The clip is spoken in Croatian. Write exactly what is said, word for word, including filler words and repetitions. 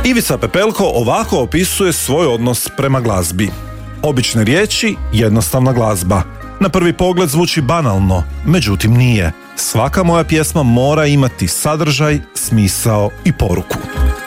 Ivica Pepelko ovako opisuje svoj odnos prema glazbi. Obične riječi, jednostavna glazba. Na prvi pogled zvuči banalno, međutim nije. Svaka moja pjesma mora imati sadržaj, smisao i poruku.